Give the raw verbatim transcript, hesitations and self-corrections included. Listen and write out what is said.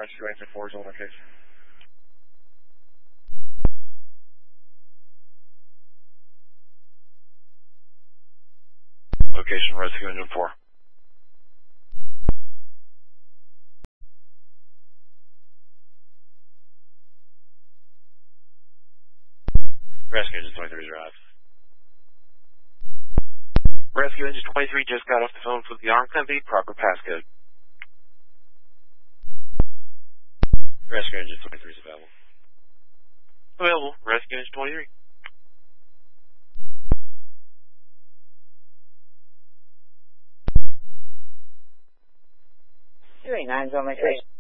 Rescue Engine four is on location. Location Rescue Engine four. Rescue Engine twenty-three is arrived. Rescue Engine twenty-three just got off the phone with the arm company. Proper passcode. Rescue Engine twenty-three is available. Available. Rescue Engine twenty-three. two eight nine is on location.